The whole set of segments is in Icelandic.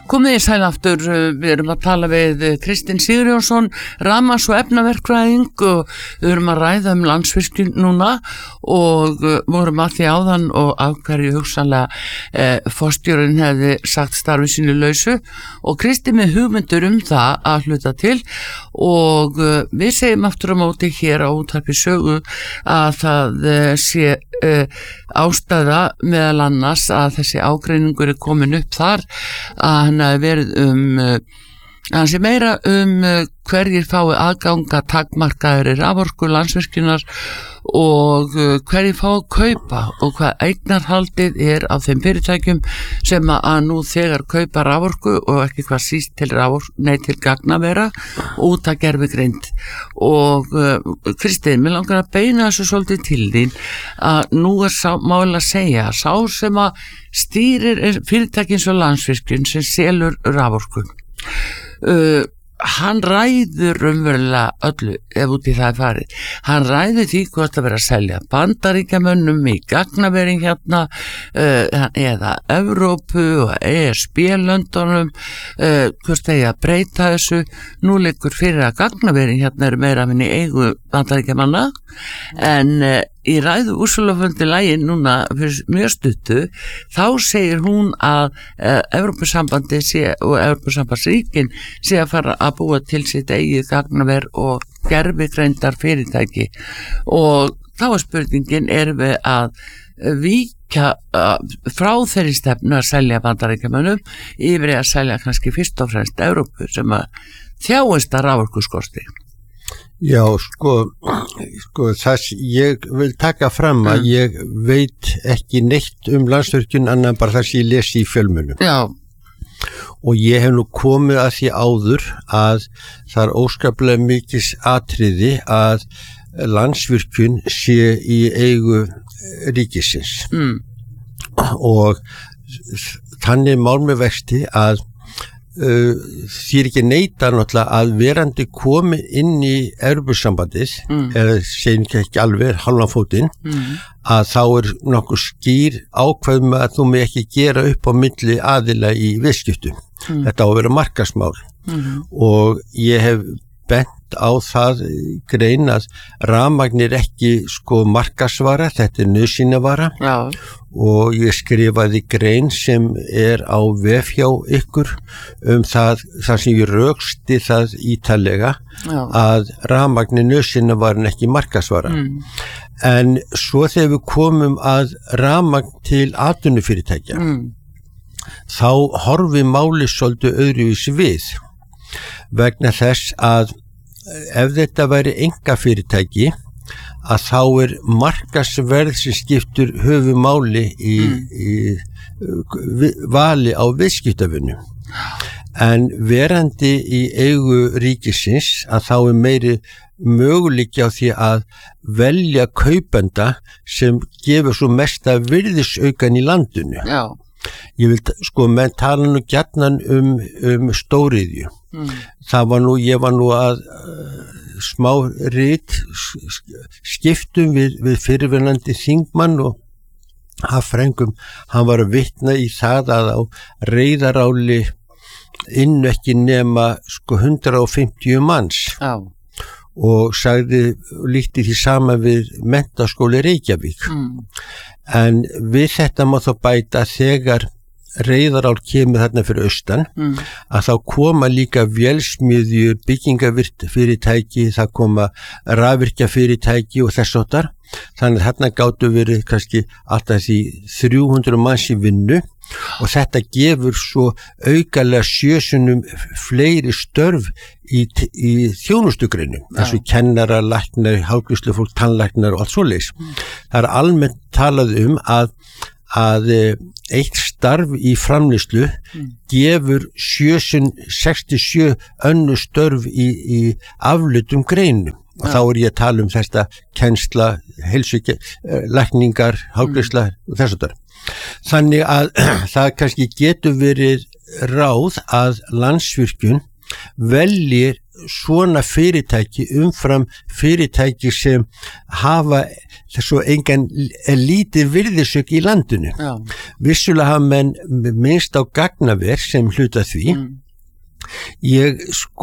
Komið í sæl aftur, við erum að tala við Kristinn Sigurjónsson, rafmagns- og efnaverkfræðing og við erum að ræða Landsvirkjun núna og vorum að því áðan og af hverju hugsanlega forstjórinn hefði sagt starfi sínu lausu og Kristinn með hugmyndur það að hluta til og við segjum aftur á móti hér á Útvarpi Sögu að það sé ástæða meðal annars að þessi ágreiningur komin upp þar að hann hafi verið hann sé meira hverjir fái aðganga takmarkaðri raforku Landsvirkjunar og hverjir fá að kaupa og hvað eignarhaldið á þeim fyrirtækjum sem að nú þegar kaupa raforku og ekki hvað síst til til gagnavera út að gervigreind og Kristinn, mér langar að beina þessu svolítið til þín að nú máli að segja sá sem að stýrir fyrirtækins og Landsvirkjun sem selur raforku hann ræður raunverulega öllu ef út í það farið. Hann ræður því hvort að vera að selja Bandaríkjamönnum í gagnavering hérna eða Evrópu og ESB-löndunum hvort eigi að breyta þessu. Nú liggur fyrir að gagnavering hérna meira minni eigu Bandaríkjamanna en í ræðu úrsölufundi lagin núna fyrir mjög stuttu þá segir hún að Evrópusambandi og Evrópusambandsríkin sé að fara að búa til sitt eigið gagnaver og gervigreindar fyrirtæki og þá spurningin við að víkja frá þeirri stefnu að selja Bandaríkjamönnum yfir að selja kannski fyrst og fremst Evrópu sem að þjáist að raforkuskorti. Já, sko þess ég vil taka fram að ég veit ekki neitt Landsvirkjun annan bara þess ég lesi í fjölmiðlum. Já. Og ég hef nú komið að því áður að það er óskaplega mikils atriði að Landsvirkjun sé í eigu ríkisins. Og þannig mál með vexti að því ekki neita náttúrulega að verandi komi inn í Evrópusambandið eða segjum ekki alveg halvan fótinn að þá nokkuð skýr ákveð með að þú með ekki gera upp á milli aðila í viðskiptum. Þetta á að vera markaðsmál og ég hef bent á það grein að rafmagn ekki markaðsvara, þetta nauðsynjavara og ég skrifaði grein sem á vef hjá ykkur það sem ég röksti það ítarlega að rafmagn nauðsynjavaran ekki markaðsvara. En svo þegar við komum að rafmagn til atvinnufyrirtækja þá horfi máli svolítið öðruvísi við vegna þess að ef þetta væri einkafyrirtæki að þá markaðsverð sem skiptur höfumáli í vali á viðskiptavinnu. En verandi í eigu ríkisins að þá meiri möguleiki á því að velja kaupenda sem gefur svo mesta virðisaukan í landinu. Já. Ég vil menn tala nú gjarnan stóriðju. Ég var nú að smá rit skiptum við fyrirverandi þingmann og Hafrengum, hann var að vitna í það að á Reyðaráli ekki nema 150 manns. Já. Og líkti því sama við Menntaskóli Reykjavík. En við þetta má þá bæta þegar Reyðarál kemur þarna fyrir austan að þá koma líka vélsmiðjur, byggingarfyrirtæki, það koma rafvirkjafyrirtæki og þess háttar. Þannig að þarna gátu verið kannski alltaf því 300 manns í vinnu og þetta gefur svo aukalega 7 sinnum fleiri störf í þjónustugreinum eins og kennara, læknar, hálfgreiðslufólk, tannlæknar og allt svoleiðis. Það almennt talað að eitt starf í framleiðslu gefur 67 önnur störf í afleiddum greinum. Og þá ég að tala þetta kennsla, lækningar, hálfgreiðsla og þess að það. Þannig að það kannski getur verið ráð að Landsvirkjun veljir svona fyrirtæki umfram fyrirtæki sem hafa svo engan lítið virðisök í landinu. Já. Vissulega hafa menn minnst á gagnaver sem hluta því. Ég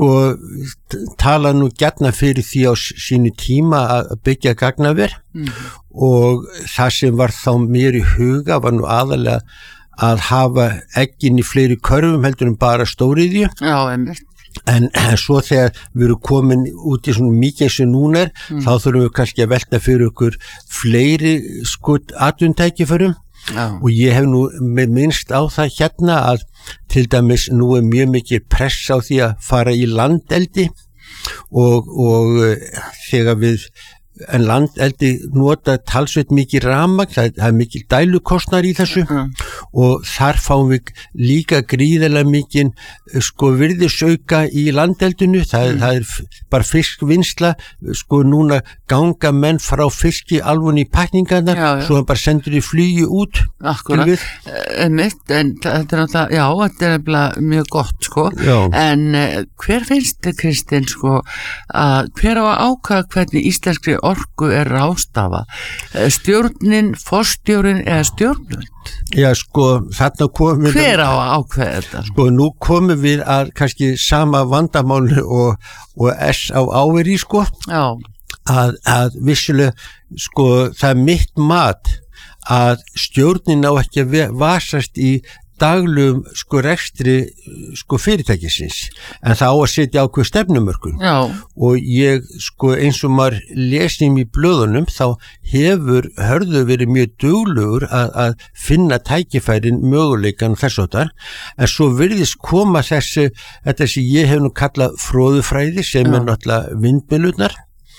tala nú gjarna fyrir því á sínu tíma að byggja gagnaver og það sem var þá mér í huga var nú aðalega að hafa eggin í fleiri körfum heldur en bara stóriðju. Já, einmitt. En svo þegar við erum komin út í svona mikið sem núna þá þurfum við kannski að velta fyrir okkur fleiri atvinnutækifærum. Já. Og ég hef nú minnst á það hérna að til dæmis nú mjög mikið press á því að fara í landeldi og þegar við en landeldi nota talsveit mikið rafmagn, það er mikið dælukostnaður í þessu og þar fáum við líka gríðarlega mikið virðisauka í landeldinu, það er bara fiskvinnsla, núna ganga menn frá fiski alveg í pakningarnar, svo hann bara sendur í flugi út. Akkurat, mitt, en þetta er mjög gott, en hver finnst þið, Kristinn, að hver á að ákvaða hvernig íslenskri orku er ráðstafa? Stjórnin, forstjórinn eða stjórnvöld? Já, þarna komum við... Hver á að ákveða þetta? Nú komum við að kannski sama vandamáli og S á áveri, Já. Að vissulega, það er mitt mat að stjórnin á ekki að vasast í daglegum rekstri fyrirtækisins, en það á að setja ákveð stefnumörkun. Já. Og ég eins og maður lesum í blöðunum þá hefur Hörður verið mjög duglegur að finna tækifærin, möguleikan og þess áttar, en svo virðist koma þetta sem ég hef nú kallað fróðufræði sem er náttúrulega vindmyllurnar.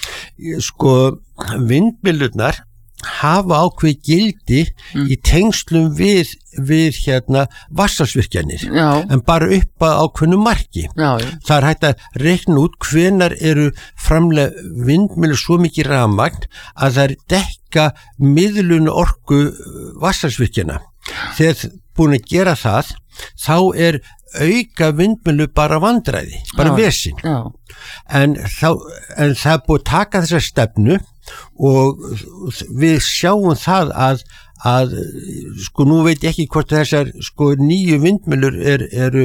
Vindmyllurnar hafa ákveð gildi í tengslum við vatnsaflsvirkjanir, en bara upp að ákveðnu marki. Það er hægt að reikna út hvenær eru framlega vindmyllur svo mikið rafmagn að það er dekka miðlun orku vatnsaflsvirkjana. Þegar búin að gera það, þá er auka vindmyllu bara vandræði, bara vesinn. En það er búið að taka þessa stefnu og við sjáum það að nú veit ég ekki hvort þessar nýju vindmyllur eru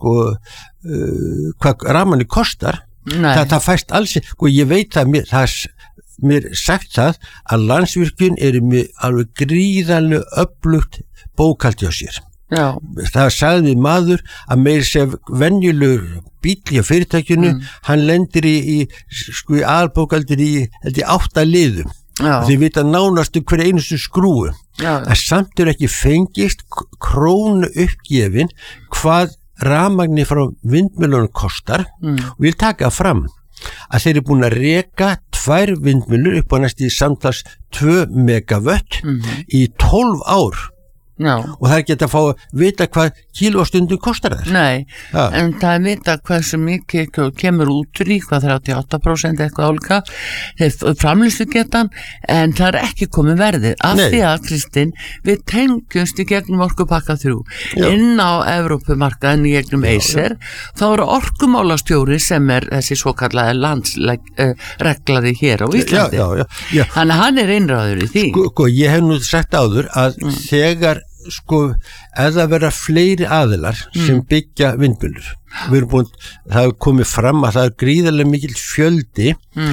hvað rafmagni kostar. Það fæst alls, ég veit að mér sagt það að Landsvirkjun eru með alveg gríðarlega öflugt bókhald hjá sér. Já. Það sagði maður að meira sem venjulegur bíll hjá fyrirtækjunu, hann lendir í aðalbókaldir í 8 liðum. Þið vita nánastu hverja einustu skrúu. En samt er ekki fengist krónu uppgefin hvað rafmagni frá vindmyllunum kostar og vil taka fram að þeir eru búin að reka 2 vindmyllur upp á næstu samtals 2 megavött í 12 ár. Og það er ekki að fá að vita hvað kílóstundu kostar þær. Nei, en það er vita hversu mikið kemur út úr í, hvað 38% eitthvað álíka, framleiðslugetan, en það er ekki komið verðið. Af því að, Kristinn, við tengjumst í gegnum orkupakka 3 inn á Evrópumarkaðin í gegnum Acer, þá eru orkumálastjóri sem er þessi svokallaði landsreglaði hér á Íslandi. Þannig að hann er einráður í því. Ég hef nú sagt áður að þegar ef það vera fleiri aðilar sem byggja vindmyllur, það hefur komið fram að það er gríðarlega mikil fjöldi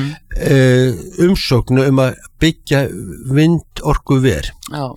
umsóknu að byggja vindorkuver.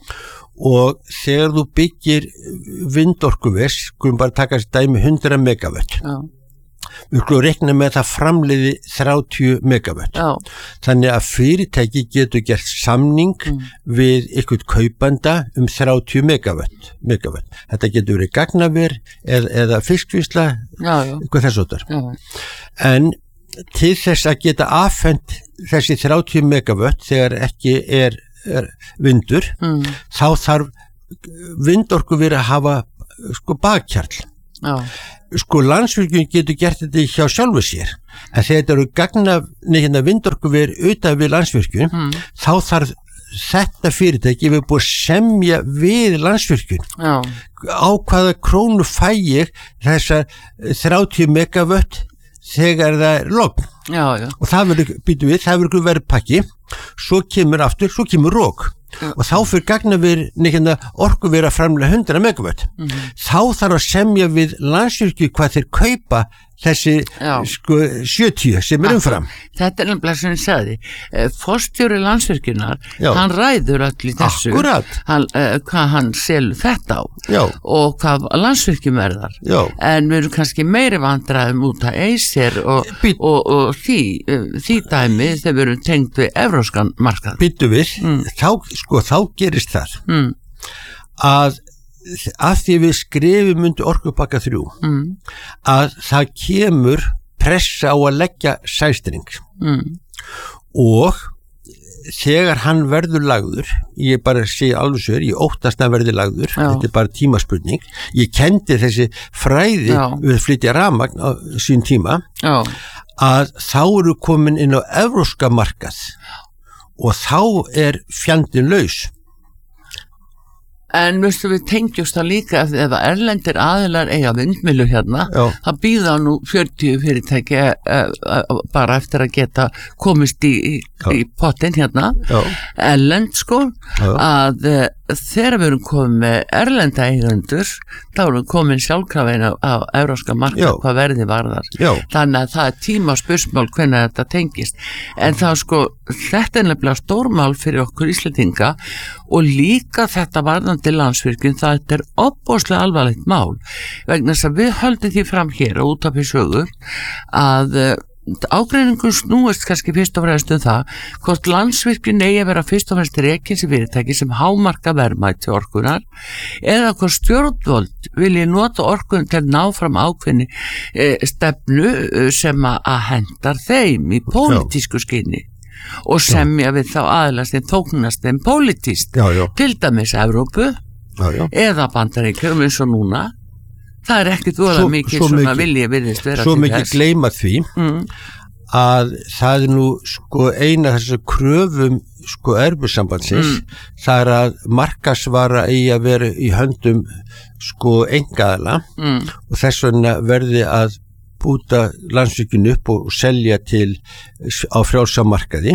Og þegar þú byggir vindorkuver, skulum bara taka þessi dæmi 100 megavött, við skulum rekna með að það framleiði 30 megavött. Þannig að fyrirtæki getur gert samning við ykkur kaupanda 30 megavött. Þetta getur verið gagnaver eða fiskvinnsla, eitthvað þess áttar. En til þess að geta afhent þessi 30 megavött þegar ekki er vindur, þá þarf vindorkuver að hafa bakkjarl. Landsvirkjun getur gert þetta hjá sjálfu sér, en þegar þetta eru vindorkuver utan við Landsvirkjun, þá þarf þetta fyrirtæki við búið að semja við Landsvirkjun á hvaða krónu fæ ég þessar 30 megavött þegar það er logn. Já. Og það verður verðpakki, svo kemur rók. Og þá fyrir gagnaver orkuver að framlega 100 megawatt. Þá þarf að semja við Landsvirkjun hvað þeir kaupa þessi 70 sem umfram. Þetta er nefnilega sem ég sagði. Forstjóri Landsvirkjunar, hann ræður öll í þessu. Akkurat. Hvað hann selur þetta á. Já. Og hvað Landsvirkjun verðar. Já. En við erum kannski meiri vandræðum út að Acer og því dæmi þegar við erum tengt við evrópskan markað. Býttu við, þá gerist það að því við skrifum undir orkupakka 3 að það kemur pressa á að leggja sæstring og þegar hann verður lagður, ég bara sé alveg sér, ég óttast að verði lagður, þetta er bara tímaspurning, ég kendi þessi fræði við flytja rafmagn á sín tíma að þá eru komin inn á evrópska markað og þá er fjandinn laus. En við tengjumst það líka ef erlendir aðilar eiga vindmyllu hérna, það býða nú 40 fyrirtæki bara eftir að geta komist í pottinn hérna, erlend að þegar við erum komið með erlenda eigendur, þá erum við komin sjálfkrafin á evrópska markað hvað verði varðar. Þannig að það er tímaspursmál hvenær þetta tengist. En þá þetta er nefnilega stórmál fyrir okkur Íslendinga og líka þetta varðandi Landsvirkjun, það er opbóðslega alvarlegt mál vegna þess að við höldum því fram hér og út af því sögu að ágreiningur snúist kannski fyrst og fremst það hvort Landsvirkjun eigi að vera fyrst og fremst rekin sem fyrirtæki sem hámarka verðmæti orkunar eða hvort stjórnvöld vilji nota orkun til að ná fram ákveðni stefnu sem að hendar þeim í pólitísku skyni og semja við þá aðila sem tóknast þeim pólitískt, til dæmis Evrópu eða Bandaríkjum eins og núna. Það er ekkert voðalega mikið svona vilji virðist vera til þess. Svo mikið gleyma því að það er nú eina þessar kröfum Evrópusambandsins, það er að markaðsvara eigi að vera í höndum einkaaðila og þess vegna verði að búta Landsvirkjun upp og selja á frjálsa markaði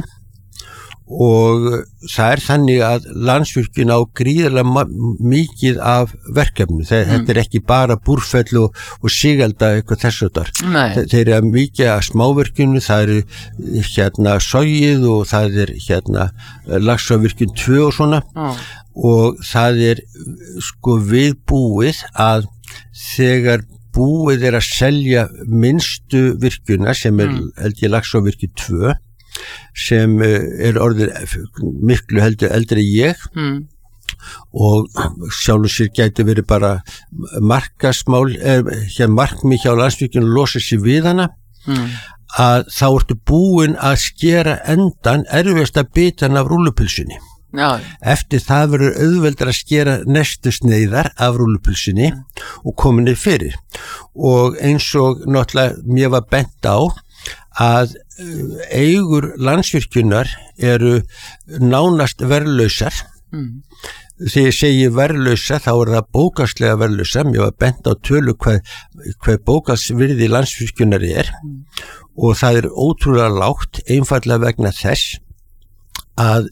og það er þannig að Landsvirkjun á gríðarlega mikið af verkefni. Þetta er ekki bara Búrfell og Sigalda eitthvað þess að þeir eru mikið af smávirkjunu, það eru Sogið og það er Laxárvirkjun 2 og svona og það er viðbúið að þegar búið er að selja minnstu virkjuna sem held ég Laxárvirkjun 2 sem er orðið miklu eldri ég og sjálf og sér gæti verið bara markasmál markmið hjá Landsvirkjun að losa sér við hana að þá ertu búin að skera endan erfiðasta bitan af rúllupylsunni. Eftir það verður auðveldar að skera næstu sneiðar af rúllupylsunni og kominni fyrir og eins og náttúrulega mér var bent á að eigur Landsvirkjunar eru nánast verðlausar. Þegar ég segi verðlausa þá er það bókaslega verðlausa. Mér var bent á tölu hvað bókasvirði Landsvirkjunar er og það er ótrúlega lágt einfaldlega vegna þess að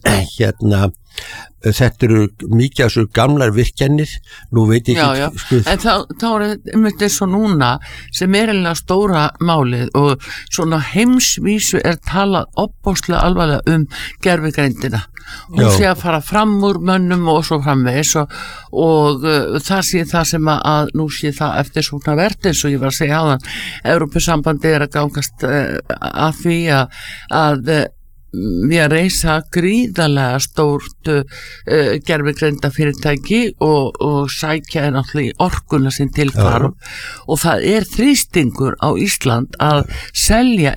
þetta eru mikið af svo gamlar virkjanir, nú veit ég ekki en þá er þetta svo núna sem er eiginlega stóra málið og svona heimsvísu er talað opbóðslega alvarlega gervigreindina hún sé að fara fram úr mönnum og svo framvegis og það sé það sem að nú sé það eftir svona verð eins og ég var að segja áðan Evrópusambandi er að gangast að því að við að reisa gríðarlega stórt gervigreinda fyrirtæki og sækja náttúrulega í orkuna sem tilfara og það er þrýstingur á Ísland að selja einmitt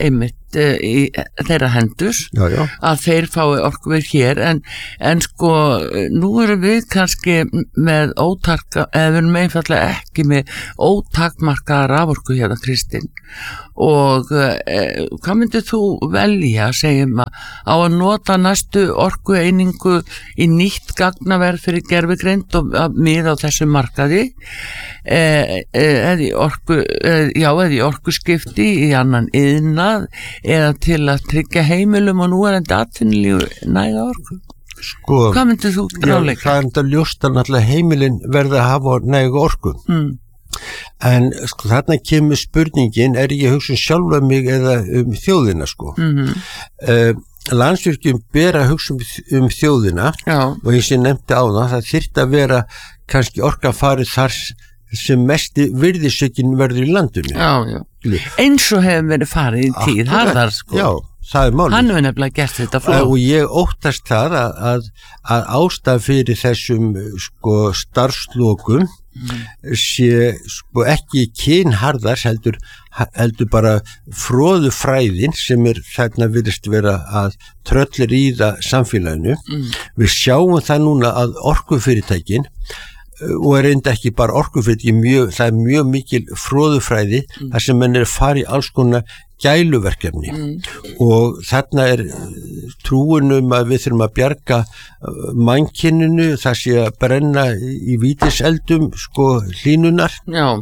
í þeirra hendur að þeir fái orkuver hér en sko nú erum við kannski með eða við erum einfallega ekki með ótakmarkaða raforku hérna Kristín og hvað myndir þú velja segjum á að nota næstu orkueiningu í nýtt gagnaverð fyrir gervigreind og miða á þessu markaði eða í orkuskipti í annan iðnað eða til að tryggja heimilum og núverandi atvinnulífi næga orku. Sko, hvað myndir þú ráðleika? Það er enda ljóst að náttúrulega heimilin verða að hafa næga orku. En sko þarna kemur spurningin, er ég að hugsa sjálfa mig eða þjóðina sko. Landsvirkjun ber að hugsa þjóðina og eins og ég nefndi á það þyrfti að vera kannski orkafarið þar sem mesti virðisaukin verður í landinu. Eins og hefur verið farið í tíð harðar sko. Já, það er málið. Hann hefur nefnilega gert þetta fló. Og ég óttast það að ástæð fyrir þessum sko starfslokum sé sko ekki kynharðar heldur bara fróðufræðin sem þarna virðist vera að tröllir í það samfélaginu. Við sjáum það núna að orkufyrirtækin og reynda ekki bara orkufyrirtæki, það er mjög mikil fróðufræði þar sem menn fara í alls konar gæluverkefni og þarna trúin að við þurfum að bjarga mannkyninu, það sé að brenna í vítiseldum sko hlýnunar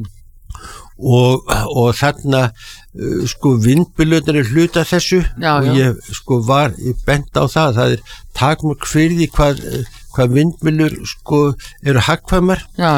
og þarna sko vindbylurnar hluta þessu og ég sko var bent á það takmörk fyrir því hvað vindmyllur sko eru hagkvæmar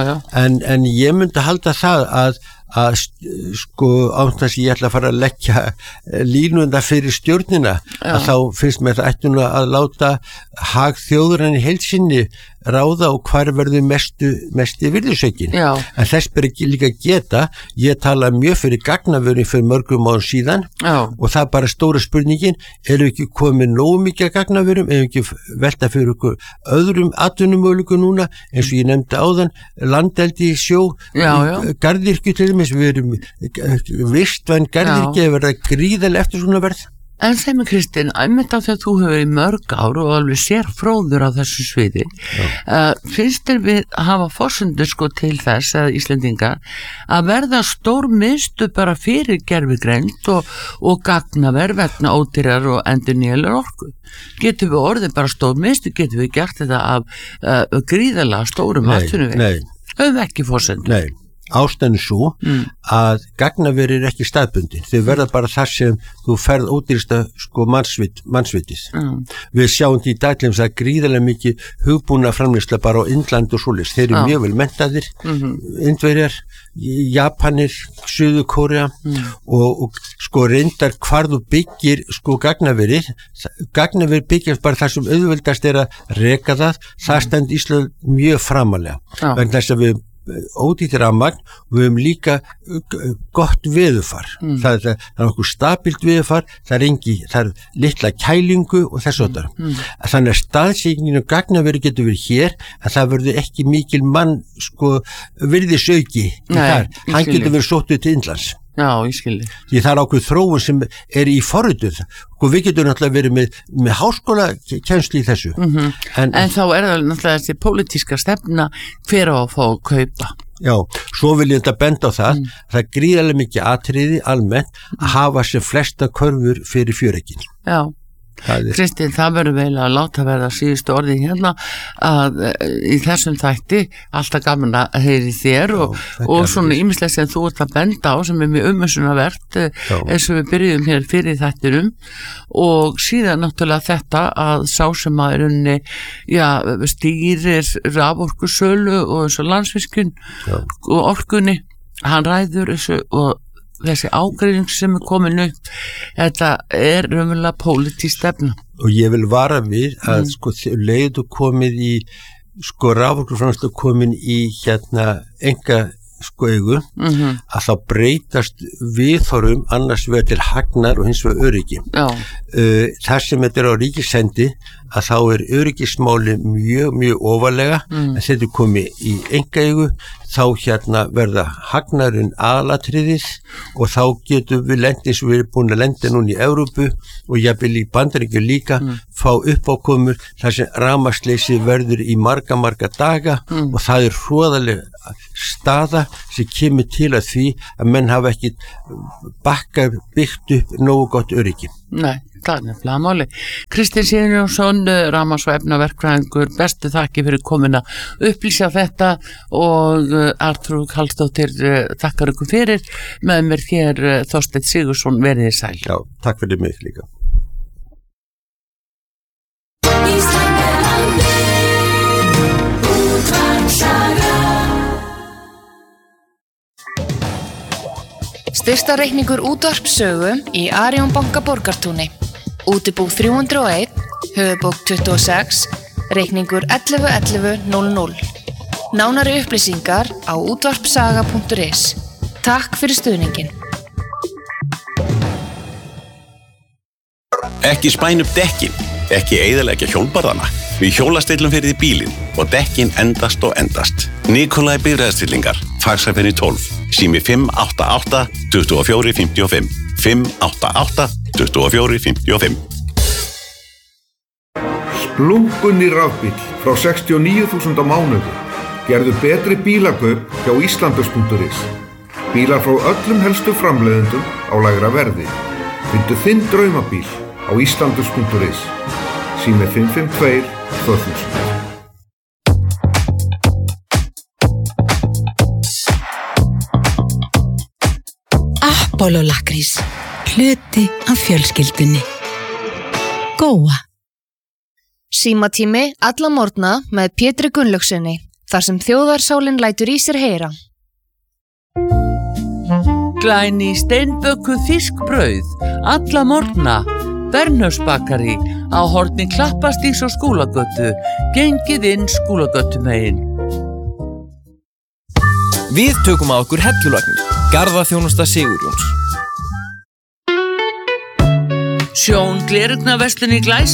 en ég myndi halda það að sko ástæðan sem ég ætla að fara að leggja línunda fyrir stjórnina að þá finnst mér það ætti nú að láta hag þjóðurinnar í heild sinni ráða og hvar verður mesti virðisaukin. En þess ber ekki líka geta, ég tala mjög fyrir gagnavörin fyrir mörgum árum síðan og það er bara stóra spurningin, eru ekki komið nógu mikið gagnavörum, eru ekki velta fyrir okkur öðrum atvinnumöguleikum núna, eins og ég nefndi áðan, landeldi í sjó, garðyrkju til dæmis, við erum vistvæn garðyrkju að verða gríðarlega eftir svona verð. En þeim Kristín, einmitt á því að þú hefur í mörg ár og alveg sér fróður á þessu sviði, finnst þér við að hafa forsendur sko til þess að Íslendingar að verða stór miðstu bara fyrir gervigreind og gagnaver vegna ódýrar og endurnýjanlegar orku? Getum við orðið bara stór miðstu, getum við gert þetta af gríðarlega stórum atvinnuvegi? Nei. Höfum við ekki forsendur? Nei. Ástæðan svo að gagnaveri ekki staðbundin, þau verða bara þar sem þú ferð ódýrsta sko mannsvitið. Við sjáum því í daglegum það gríðarlega mikið hugbúna framleiðsla bara á Indland og svoleiðis, þeir eru mjög vel menntaðir, Indverjar, Japanir, Suður-Kórea og sko reyndar hvar þú byggir sko gagnaveri byggir bara þar sem auðveldast að reka það stendur Ísland mjög framalega vegna þess að við ódýrt rafmagn og við höfum líka gott veðurfar. Það er okkur stabilt veðurfar, það er litla kælingu og þess að þannig að staðsýkingin og gagnaveri getur verið hér en það verður ekki mikil mann sko virðisauki þar, hann getur verið sóttuð til Indlands. Já, ég skilji. Því það ákveð þróun sem í forrituð og við getum náttúrulega verið með háskóla kennslu í þessu. En þá það náttúrulega þessi pólitíska stefna hver á að fá að kaupa. Já, svo vil ég þetta benda á það er gríðarlega mikið atriði almennt að hafa sem flesta körfur fyrir fjöreggin. Já. Kristín, það verður vel að láta verða síðustu orðin hérna að í þessum þætti alltaf gaman að heyri þér og svona ýmislegt sem þú ert að benda á sem mjög umhersunarvert eins og við byrjuðum hér fyrir þættinum og síðan náttúrulega þetta að sá sem að stýrir raforkusölu og eins og Landsvirkjun og orkunni, hann ræður þessu og þessi ágreining sem komin upp þetta raunverulega pólitísk stefna. Og ég vil vara við að sko leiðu komið í sko raforkuframleiðsla komin í enga sko eigu að þá breytast viðhorfum annars vegar til hagnar og hins vegar öryggi. Þar sem þetta á ríkishendi að þá öryggismáli mjög ofarlega en þetta komið í enga eigu þá verða hagnarinn aðalatriðið og þá getum við lendið sem við erum búin að lenda núna í Evrópu og jafnvel í Bandaríkjunum líka fá uppákomur þar sem rafmagnsleysi verður í marga daga og það er hroðaleg staða sem kemur til að því að menn hafa ekki byggt upp nógu gott öryggi. Nei, það er nefnilega máli. Kristinn Sigurjónsson, rafmagns- og efnaverkfræðingur, bestu þakki fyrir komuna upplýsa þetta og Arnþrúður Karlsdóttir þakkar ykkur fyrir með mér hér Þorsteinn Sigurðsson, verið þið sæl. Já, takk fyrir mig líka. Styrktarreikningur Útvarpssögu í Arion banka Borgartúni. Útibú 301, höfuðbók 26, reikningur 11.11.00. Nánari upplýsingar á útvarpssaga.is. Takk fyrir stuðningin. Ekki spæna upp dekkin, ekki eyðileggja hjólbarðana. Við hjólastillum fyrir því bílinn og dekkin endast og endast. Nikolai bifreiðastillingar, Faxafenni 12, sími 588 24 55, 588 24 55. Splunkunni rafbíll frá 69.000 á mánuði. Gerðu betri bílakaup hjá Íslandus.is. Bílar frá öllum helstu framleiðendum á lægra verði. Fyndu þinn draumabíl á Íslandus.is. Sími 552 2000. Apollo lakrís, hluti af fjölskyldunni. Góa. Símatími alla morgna með Pétri Gunnlaugsssyni, þar sem þjóðarsálin lætur í sér heyra. Glæni steinbökuð fiskbrauð alla morgna. Bernhöfs bakari á horni Klappastígs og Skúlagötu. Gengið inn Skúlagötumegin. Við tökum að okkur hellulagnir. Garðaþjónusta Sigurjóns. Sjón Glerugnaverslun í Glæsi